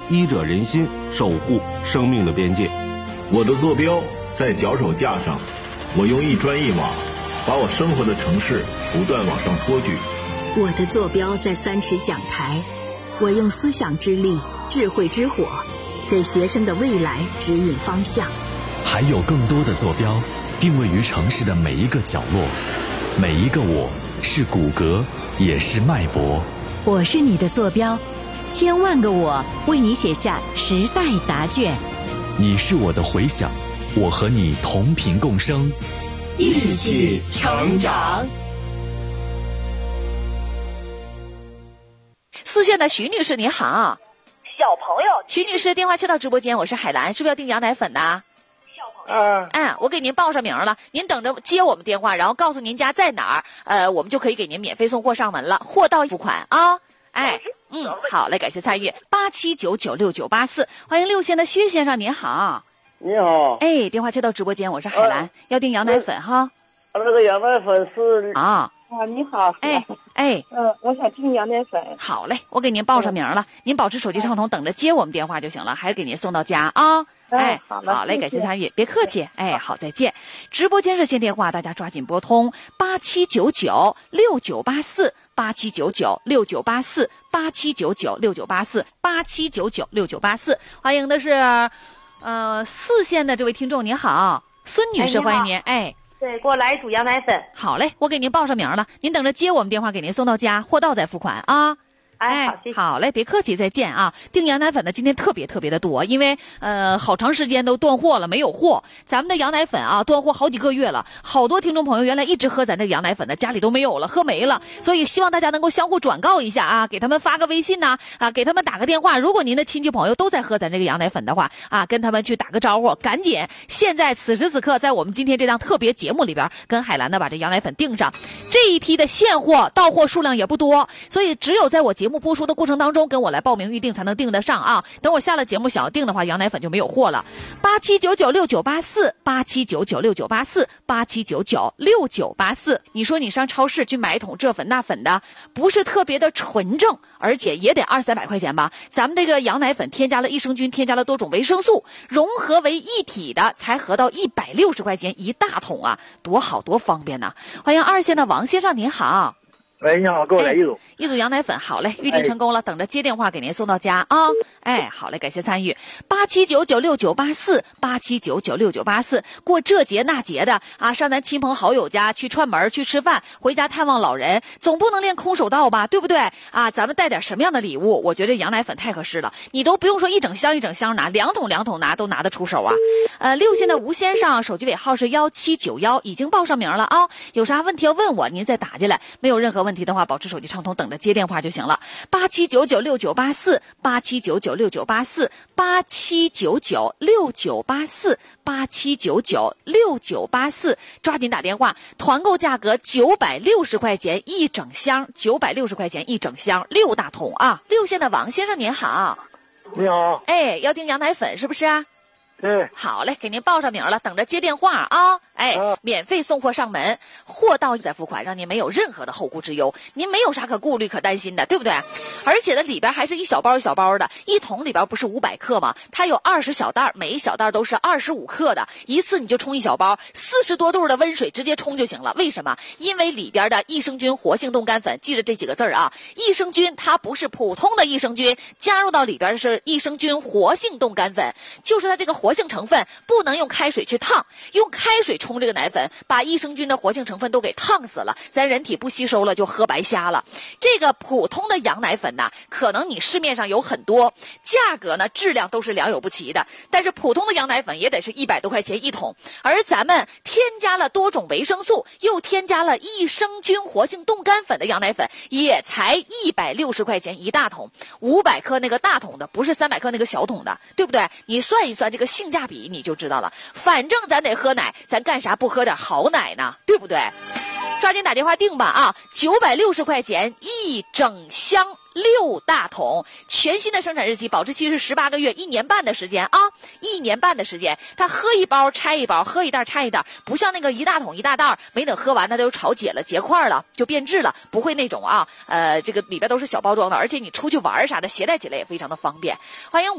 医者仁心，守护生命的边界。 我的坐标在脚手架上，我用一砖一瓦把我生活的城市不断往上托举。 我的坐标在3尺讲台，我用思想之力、智慧之火，给学生的未来指引方向。 还有更多的坐标，定位于城市的每一个角落。每一个我是骨骼，也是脉搏。 我是你的坐标，千万个我为你写下时代答卷。 你是我的回响，我和你同频共生， 一起成长。 四线的徐女士你好。 小朋友， 徐女士电话接到直播间，我是海兰，是不是要订羊奶粉呢？ 小朋友， 我给您报上名了，您等着接我们电话，然后告诉您家在哪儿，我们就可以给您免费送货上门了，货到付款啊。好嘞，感谢参与87996984，欢迎6线的薛先生，您好。 你好。 电话接到直播间，我是海兰，要订羊奶粉哈。 那个羊奶粉是你好。 我想订羊奶粉。 好嘞，我给您报上名了，您保持手机畅通，等着接我们电话就行了，还是给您送到家啊。好嘞，感谢参与，别客气。好，再见。直播间热线电话，大家抓紧拨通87996984，87996984，87996984，87996984。欢迎的是4线的这位听众，您好，孙女士，欢迎您。 对，给我来一组羊奶粉。 好嘞，我给您报上名了，您等着接我们电话，给您送到家，货到再付款啊。好嘞，别客气，再见啊！订羊奶粉的今天特别的多，因为好长时间都断货了，没有货。咱们的羊奶粉啊，断货好几个月了，好多听众朋友原来一直喝咱这个羊奶粉的，家里都没有了，喝没了。所以希望大家能够相互转告一下啊，给他们发个微信呐，给他们打个电话。如果您的亲戚朋友都在喝咱这个羊奶粉的话跟他们去打个招呼，赶紧现在此时此刻在我们今天这档特别节目里边，跟海兰呢把这羊奶粉订上。这一批的现货到货数量也不多，所以只有在我节目播出的过程当中跟我来报名预定才能订得上啊。等我下了节目想要订的话，羊奶粉就没有货了。87996984，87996984，87996984。你说你上超市去买一桶这粉那粉的，不是特别的纯正，而且也得200-300块钱吧。咱们这个羊奶粉添加了益生菌，添加了多种维生素，融合为一体的，才合到160块钱一大桶啊，多好多方便呢。欢迎2线的王先生，您好。 喂，你好，给我来一组。 一组羊奶粉，好嘞，预定成功了，等着接电话给您送到家啊。好嘞，感谢参与。87996984，87996984。过这节那节的上咱亲朋好友家去串门去吃饭，回家探望老人，总不能练空手道吧，对不对咱们带点什么样的礼物？我觉得羊奶粉太合适了，你都不用说一整箱一整箱拿，2桶2桶拿都拿得出手啊。6线的吴先生，手机尾号是1791，已经报上名了啊。有啥问题要问我，您再打进来，没有任何问题的话，保持手机畅通，等着接电话就行了。87996984，87996984，87996984，抓紧打电话。团购价格960块钱一整箱，960块钱一整箱，6大桶啊。6线的王先生您好。 你好。 要订羊奶粉是不是啊？ 对， 好嘞，给您报上名了，等着接电话啊！免费送货上门，货到再付款，让您没有任何的后顾之忧，您没有啥可顾虑可担心的，对不对？而且呢，里边还是一小包一小包的，一桶里边不是500克吗？它有20小袋，每一小袋都是25克的，一次你就冲一小包，40多度的温水直接冲就行了。为什么？因为里边的益生菌活性冻干粉，记着这几个字啊，益生菌它不是普通的益生菌，加入到里边是益生菌活性冻干粉，就是它这个活性成分不能用开水去烫，用开水冲这个奶粉，把益生菌的活性成分都给烫死了，咱人体不吸收了，就喝白瞎了。这个普通的羊奶粉呢，可能你市面上有很多，价格呢质量都是良莠不齐的，但是普通的羊奶粉也得是100多块钱一桶，而咱们添加了多种维生素，又添加了益生菌活性冻干粉的羊奶粉，也才160块钱一大桶，500克那个大桶的，不是300克那个小桶的，对不对？你算一算这个性价比你就知道了。反正咱得喝奶，咱干啥不喝点好奶呢？对不对？抓紧打电话订吧啊！960块钱一整箱6大桶，全新的生产日期，保质期是18个月，1年半的时间啊，1年半的时间。它喝一包拆一包，喝一袋拆一袋，不像那个一大桶一大袋，没等喝完它都炒解了结块了，就变质了，不会那种啊，这个里边都是小包装的，而且你出去玩啥的携带起来也非常的方便。欢迎